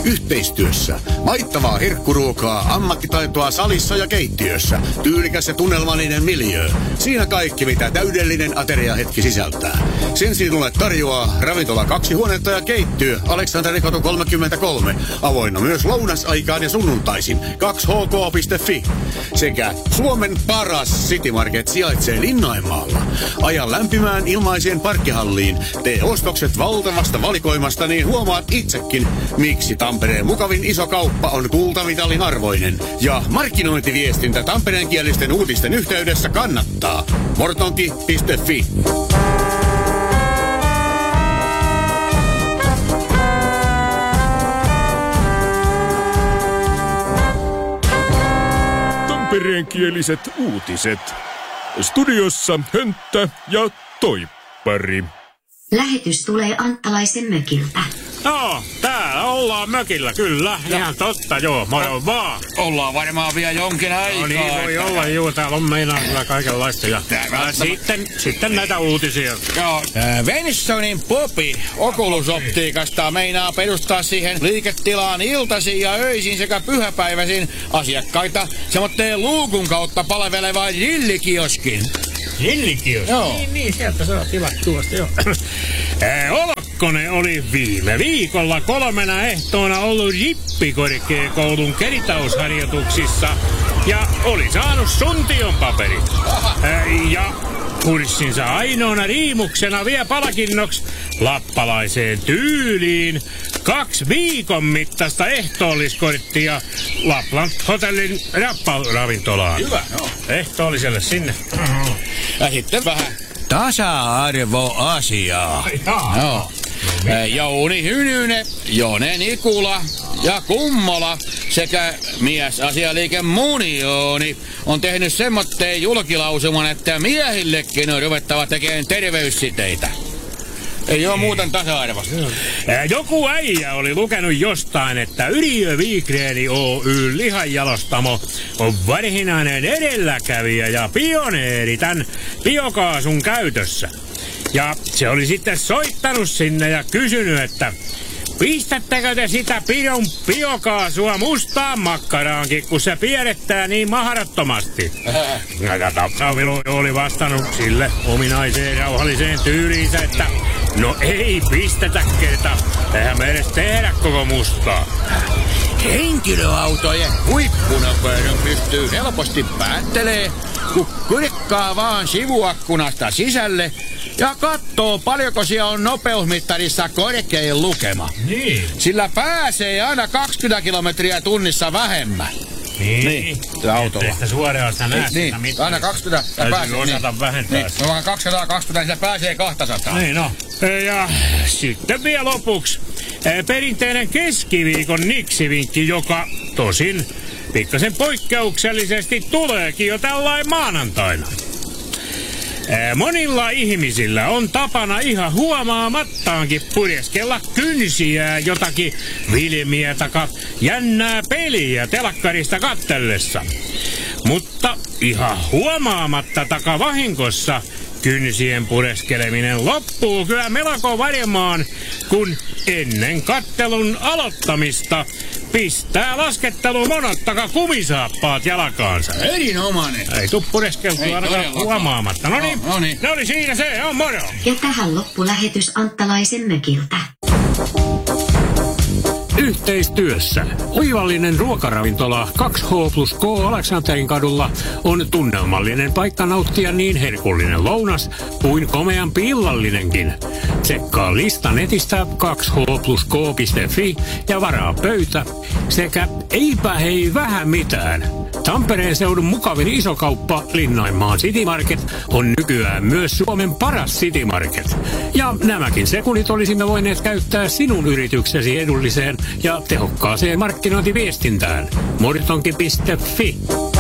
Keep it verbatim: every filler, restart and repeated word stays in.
Yhteistyössä. Maittavaa herkkuruokaa, ammattitaitoa salissa ja keittiössä. Tyylikäs ja tunnelmallinen miljöö. Siinä kaikki, mitä täydellinen ateriahetki sisältää. Sen sinulle tarjoaa ravintola kaksi huonetta ja keittiö Aleksanterikatu kolmekymmentäkolme. Avoinna myös lounasaikaan ja sunnuntaisin kaksi h k piste f i. Sekä Suomen paras City Market sijaitsee Linnainmaalla. Aja lämpimään ilmaiseen parkkihalliin. Tee ostokset valtavasta valikoimasta, niin huomaat itsekin, miksi Tampereen mukavin iso kauppa on kultamitalin arvoinen. Ja markkinointiviestintä tampereenkielisten uutisten yhteydessä kannattaa. mortonki piste f i. Tampereenkieliset uutiset. Studiossa Hönttä ja Toippari. Lähetys tulee Anttalaisen mökiltä. No, täällä ollaan mökillä, kyllä. No. Ihan totta, joo. Moro vaan. Ollaan varmaan vielä jonkin aikaa. No niin, voi olla, juu. Täällä on meinaa kyllä kaikenlaista. Ja äh, sitten, sitten näitä uutisia. Joo. Äh, Vensonin Popi Oculus Optiikasta meinaa perustaa siihen liiketilaan iltaisin ja öisin sekä pyhäpäiväisin asiakkaita semmoitteen luukun kautta palvelevaan grillikioskin. Grillikioskin? Joo. Niin, niin, sieltä saa tilattua vasta, joo. äh, Olokkonen oli viime viikolla kolmena ehtoona ollut Jippikorkeakoulun kertausharjoituksissa ja oli saanut suntion paperit. Äh, ja kurssinsa ainoana riimuksena vie palkinnoksi lappalaiseen tyyliin kaksi viikon mittaista ehtoolliskorttia Lapland Hotellin rapparavintolaan. Hyvä, joo. Ehtoolliselle sinne. Ja sitten vähän tasa-arvoasiaa. Joo. Jouni Hynynen, Jone Nikula ja Kummola sekä miesasialiike Munioni on tehnyt semmoitteen julkilausuman, että miehillekin on ruvettava tekemään terveyssiteitä. Ei oo muuten tasa-arvosta. Joku äijä oli lukenut jostain, että Yrjö Viikreeni Oy lihanjalostamo on varsinainen edelläkävijä ja pioneeri tämän biokaasun käytössä. Ja se oli sitten soittanut sinne ja kysynyt, että pistättekö te sitä pidon biokaasua mustaan makkaraankin, kun se piirrettää niin mahdottomasti? Ja Tapsavilu oli vastannut sille ominaiseen rauhalliseen tyyliinsä, että no ei pistetä kerta, eihän me edes tehdä koko mustaa. Henkilöautojen huippunopeuden pystyy helposti päättelee, kun kurkkaa vaan sivuakkunasta sisälle ja katsoo paljonko siellä on nopeusmittarissa korkein lukema. Niin. Sillä pääsee aina kaksikymmentä kilometriä tunnissa vähemmän. Niin. Niin. Autolla. Että suoraan sitä näet niin, sitä mittaa. Aina kaksikymmentä. Ja pääsee, osata niin. vähentää. Niin. No vaan kaksisataakaksikymmentä, niin se pääsee kaksisataa. Niin no. Ja sitten vielä lopuksi perinteinen keskiviikon niksivinkki, joka tosin pikkasen poikkeuksellisesti tuleekin jo tällainen maanantaina. Monilla ihmisillä on tapana ihan huomaamattaankin purjeskella kynsiä jotakin filmiä taka jännää peliä telakkarista kattellessa. Mutta ihan huomaamatta taka vahingossa kynsien pureskeleminen loppuu kyllä melko varmaan, kun ennen kattelun aloittamista pistää laskettelun monottaka kumisaappaat jalkaansa. Erinomainen. Ei tuu pureskeltua ainakaan huomaamatta. No niin, no niin. No niin, siinä se on, moro. Ja tähän loppulähetys Anttalaisen mökiltä. Yhteistyössä. Oivallinen ruokaravintola kaksi H plus K Aleksanterin kadulla on tunnelmallinen paikka nauttia niin herkullinen lounas kuin komeampi illallinenkin. Tsekkaa lista netistä kaksi H plus K piste f i ja varaa pöytä sekä eipä hei vähän mitään. Tampereen seudun mukavin isokauppa Linnainmaan City Market on nykyään myös Suomen paras City Market. Ja nämäkin sekunnit olisimme voineet käyttää sinun yrityksesi edulliseen ja tehokkaaseen markkinointiviestintään. mortonki piste f i